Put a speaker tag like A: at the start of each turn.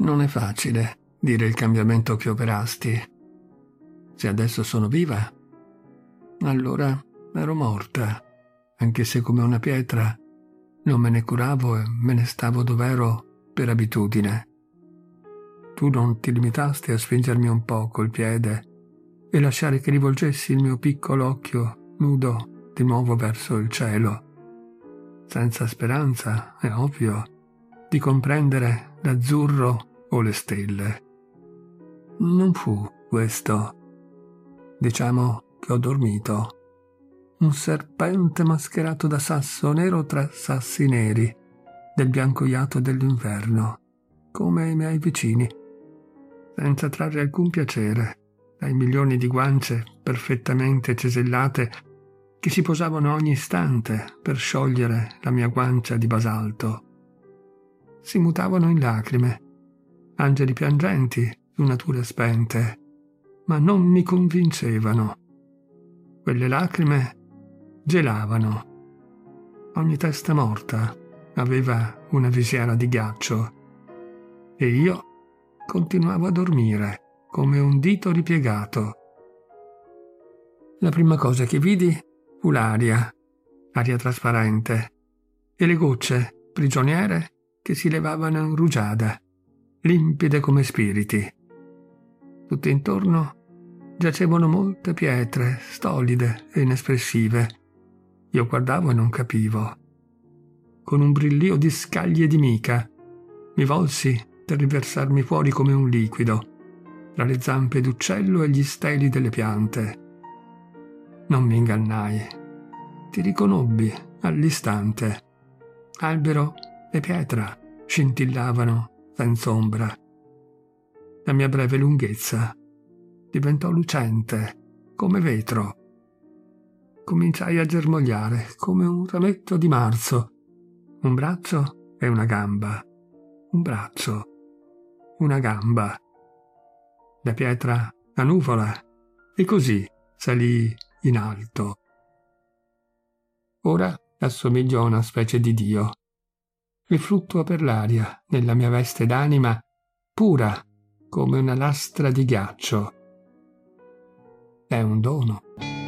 A: Non è facile dire il cambiamento che operasti. Se adesso sono viva, allora ero morta, anche se come una pietra non me ne curavo e me ne stavo dov'ero per abitudine. Tu non ti limitasti a spingermi un po' col piede e lasciare che rivolgessi il mio piccolo occhio nudo di nuovo verso il cielo, senza speranza, è ovvio, di comprendere l'azzurro o le stelle. Non fu questo. Diciamo che ho dormito. Un serpente mascherato da sasso nero tra sassi neri, del bianco iato dell'inverno, come i miei vicini, senza trarre alcun piacere dai milioni di guance perfettamente cesellate che si posavano ogni istante per sciogliere la mia guancia di basalto. Si mutavano in lacrime, angeli piangenti su nature spente, ma non mi convincevano. Quelle lacrime gelavano. Ogni testa morta aveva una visiera di ghiaccio e io continuavo a dormire come un dito ripiegato. La prima cosa che vidi fu l'aria, aria trasparente, e le gocce prigioniere che si levavano in rugiada, limpide come spiriti. Tutto intorno giacevano molte pietre, stolide e inespressive. Io guardavo e non capivo. Con un brillio di scaglie di mica mi volsi per riversarmi fuori come un liquido, tra le zampe d'uccello e gli steli delle piante. Non mi ingannai. Ti riconobbi all'istante. Albero e pietra scintillavano senza ombra. La mia breve lunghezza diventò lucente come vetro. Cominciai a germogliare come un rametto di marzo. Un braccio e una gamba. Un braccio, una gamba. La pietra a nuvola e così salì in alto. Ora assomiglio a una specie di dio e fluttuo per l'aria nella mia veste d'anima pura come una lastra di ghiaccio. È un dono.